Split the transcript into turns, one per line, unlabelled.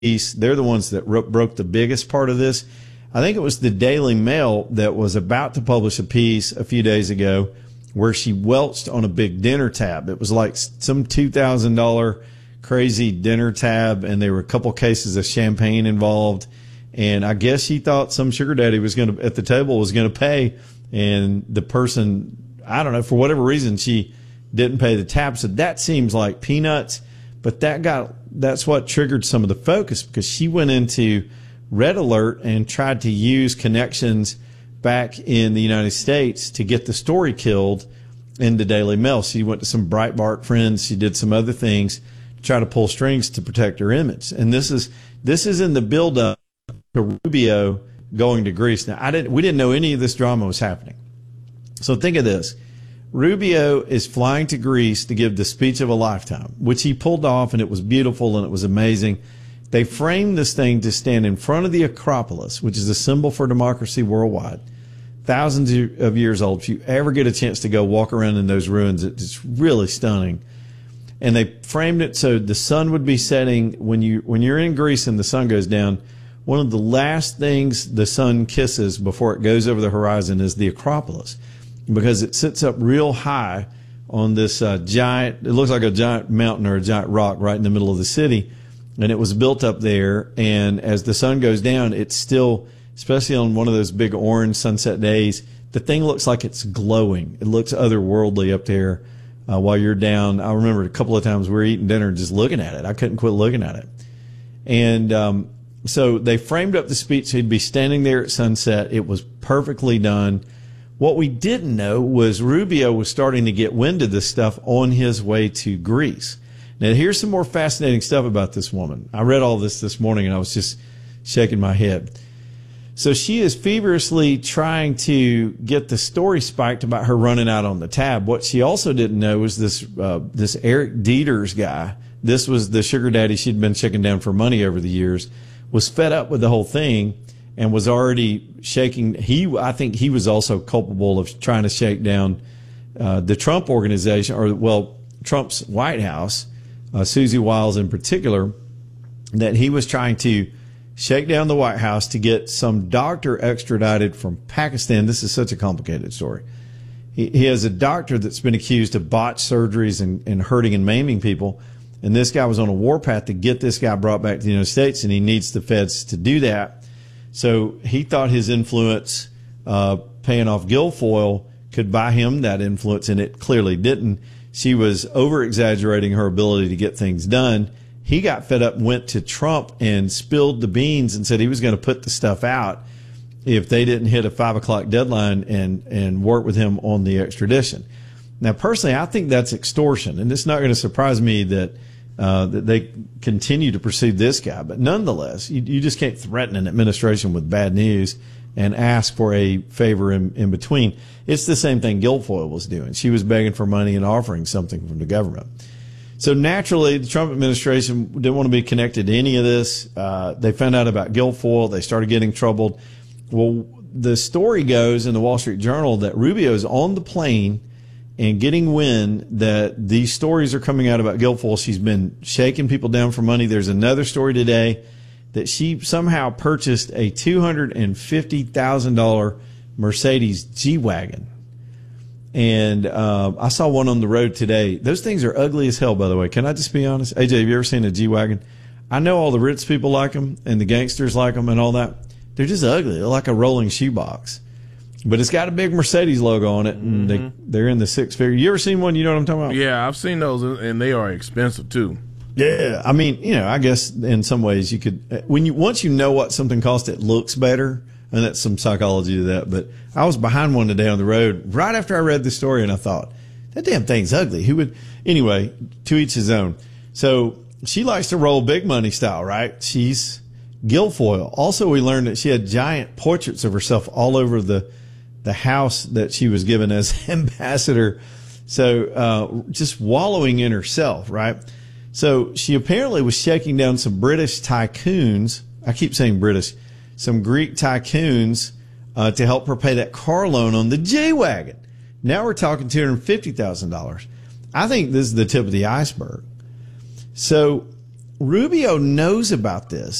piece. They're the ones that broke the biggest part of this. I think it was the Daily Mail that was about to publish a piece a few days ago where she welched on a big dinner tab. It was like some $2,000 crazy dinner tab, and there were a couple cases of champagne involved. And I guess she thought some sugar daddy at the table was going to pay, and the person, I don't know, for whatever reason, she didn't pay the tab. So that seems like peanuts, but that's what triggered some of the focus, because she went into Red Alert and tried to use connections back in the United States to get the story killed in the Daily Mail. She went to some Breitbart friends. She did some other things to try to pull strings to protect her image. And this is in the buildup to Rubio going to Greece. Now, we didn't know any of this drama was happening. So think of this. Rubio is flying to Greece to give the speech of a lifetime, which he pulled off, and it was beautiful and it was amazing. They framed this thing to stand in front of the Acropolis, which is a symbol for democracy worldwide, thousands of years old. If you ever get a chance to go walk around in those ruins, it's really stunning. And they framed it so the sun would be setting when you're in Greece and the sun goes down. One of the last things the sun kisses before it goes over the horizon is the Acropolis, because it sits up real high on this giant, it looks like a giant mountain or a giant rock right in the middle of the city. And it was built up there. And as the sun goes down, it's still, especially on one of those big orange sunset days, the thing looks like it's glowing. It looks otherworldly up there while you're down. I remember a couple of times we were eating dinner just looking at it. I couldn't quit looking at it. And so they framed up the speech so he'd be standing there at sunset. It was perfectly done. What we didn't know was Rubio was starting to get wind of this stuff on his way to Greece. Now, here's some more fascinating stuff about this woman. I read all this morning, and I was just shaking my head. So she is feverishly trying to get the story spiked about her running out on the tab. What she also didn't know was this Eric Dieters guy. This was the sugar daddy she'd been checking down for money over the years, was fed up with the whole thing and was already shaking. I think he was also culpable of trying to shake down the Trump organization, Trump's White House. Susie Wiles in particular, that he was trying to shake down the White House to get some doctor extradited from Pakistan. This is such a complicated story. He has a doctor that's been accused of botched surgeries and hurting and maiming people. And this guy was on a warpath to get this guy brought back to the United States, and he needs the feds to do that. So he thought his influence, paying off Guilfoyle, could buy him that influence, and it clearly didn't. She was over-exaggerating her ability to get things done. He got fed up and went to Trump and spilled the beans and said he was going to put the stuff out if they didn't hit a 5 o'clock deadline and work with him on the extradition. Now, personally, I think that's extortion, and it's not going to surprise me that they continue to pursue this guy. But nonetheless, you just can't threaten an administration with bad news and ask for a favor in between. It's the same thing Guilfoyle was doing. She was begging for money and offering something from the government. So naturally, the Trump administration didn't want to be connected to any of this. They found out about Guilfoyle. They started getting troubled. Well, the story goes in the Wall Street Journal that Rubio is on the plane and getting wind that these stories are coming out about Guilfoyle. She's been shaking people down for money. There's another story today that she somehow purchased a $250,000 Mercedes G-Wagon. And I saw one on the road today. Those things are ugly as hell, by the way. Can I just be honest? AJ, have you ever seen a G-Wagon? I know all the rich people like them and the gangsters like them and all that. They're just ugly. They're like a rolling shoebox. But it's got a big Mercedes logo on it, and they're in the six figure. You ever seen one? You know what I'm talking about?
Yeah, I've seen those, and they are expensive, too.
Yeah, I mean, I guess in some ways you could, once you know what something costs, it looks better, and that's some psychology to that. But I was behind one today on the road right after I read the story, and I thought, that damn thing's ugly. Who would? Anyway, to each his own. So she likes to roll big money style, right? She's Guilfoyle. Also, we learned that she had giant portraits of herself all over the house that she was given as ambassador. So just wallowing in herself, right? So she apparently was shaking down some British tycoons. I keep saying British, some Greek tycoons to help her pay that car loan on the J-Wagon. Now we're talking $250,000. I think this is the tip of the iceberg. So Rubio knows about this.